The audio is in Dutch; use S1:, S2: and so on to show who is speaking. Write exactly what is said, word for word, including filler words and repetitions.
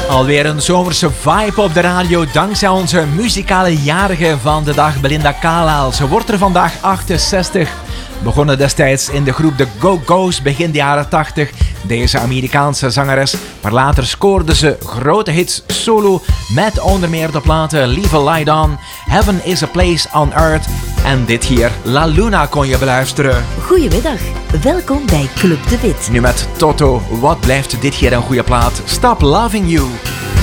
S1: Alweer een zomerse vibe op de radio dankzij onze muzikale jarige van de dag, Belinda Carlisle. Ze wordt er vandaag achtenzestig. Begonnen destijds in de groep de Go-Go's begin de jaren tachtig. Deze Amerikaanse zangeres, maar later scoorde ze grote hits solo met onder meer de platen Leave a Light On, Heaven is a Place on Earth en dit hier, La Luna, kon je beluisteren.
S2: Goedemiddag, welkom bij Club de Wit.
S1: Nu met Toto, wat blijft dit hier een goede plaat? Stop Loving You.